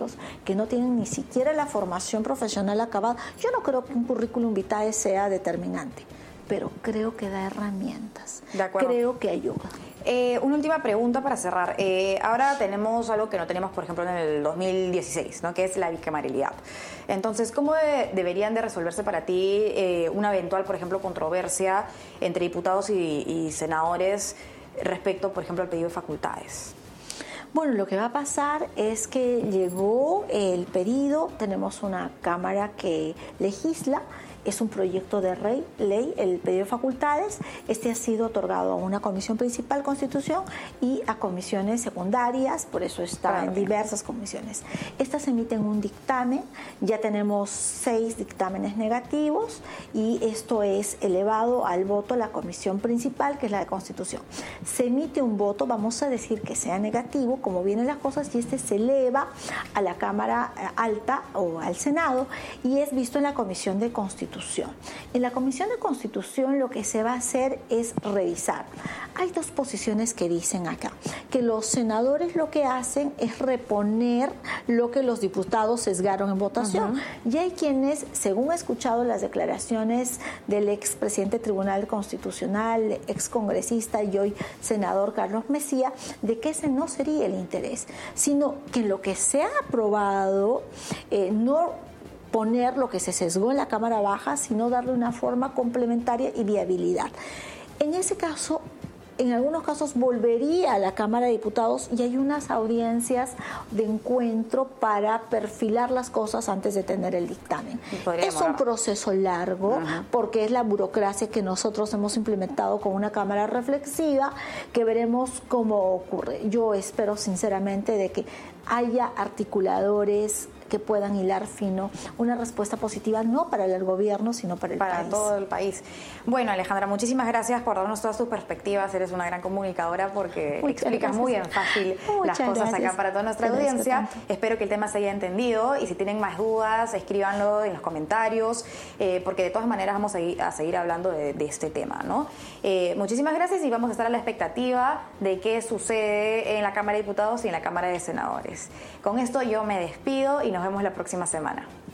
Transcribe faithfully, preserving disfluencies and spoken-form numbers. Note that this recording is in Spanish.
compañeros que no tienen ni siquiera la formación profesional acabada. Yo no creo que un currículum vitae sea determinante, pero creo que da herramientas, De acuerdo. creo que ayuda. Eh, una última pregunta para cerrar. Eh, ahora tenemos algo que no teníamos, por ejemplo, en el dos mil dieciséis, ¿no? Que es la bicameralidad. Entonces, ¿cómo de, deberían de resolverse para ti eh, una eventual, por ejemplo, controversia entre diputados y, y senadores respecto, por ejemplo, al pedido de facultades? Bueno, lo que va a pasar es que llegó el pedido, tenemos una Cámara que legisla, es un proyecto de rey, ley, el pedido de facultades. Este ha sido otorgado a una comisión principal, Constitución, y a comisiones secundarias, por eso está Claro. en diversas comisiones. Estas emiten un dictamen, ya tenemos seis dictámenes negativos y esto es elevado al voto a la comisión principal, que es la de Constitución. Se emite un voto, vamos a decir que sea negativo, como vienen las cosas, y este se eleva a la Cámara Alta o al Senado y es visto en la Comisión de Constitución. En la Comisión de Constitución lo que se va a hacer es revisar. Hay dos posiciones que dicen acá, que los senadores lo que hacen es reponer lo que los diputados sesgaron en votación. Uh-huh. Y hay quienes, según he escuchado las declaraciones del expresidente del Tribunal Constitucional, excongresista y hoy senador Carlos Messía, de que ese no sería el interés, sino que lo que se ha aprobado eh, no poner lo que se sesgó en la Cámara Baja, sino darle una forma complementaria y viabilidad. En ese caso, en algunos casos volvería a la Cámara de Diputados y hay unas audiencias de encuentro para perfilar las cosas antes de tener el dictamen. Es un proceso largo, uh-huh, porque es la burocracia que nosotros hemos implementado con una Cámara reflexiva, que veremos cómo ocurre. Yo espero sinceramente de que haya articuladores que puedan hilar fino una respuesta positiva, no para el gobierno, sino para el para país. Para todo el país. Bueno, Alejandra, muchísimas gracias por darnos todas tus perspectivas. Eres una gran comunicadora porque Muchas explicas gracias. muy bien fácil Muchas las cosas gracias. acá para toda nuestra Te audiencia. Espero que el tema se haya entendido y si tienen más dudas, escríbanlo en los comentarios, eh, porque de todas maneras vamos a seguir, a seguir hablando de, de este tema, ¿no? Eh, muchísimas gracias y vamos a estar a la expectativa de qué sucede en la Cámara de Diputados y en la Cámara de Senadores. Con esto yo me despido y nos vemos la próxima semana.